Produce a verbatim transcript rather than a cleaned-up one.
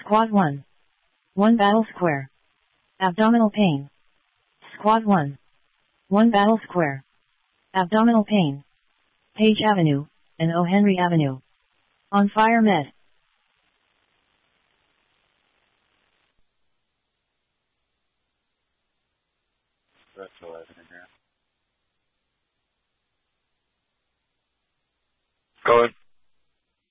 Squad one. one battle square. Abdominal pain. Squad one. one battle square. Abdominal pain. Page Avenue, and O. Henry Avenue. On fire med. That's eleven in here. Go ahead.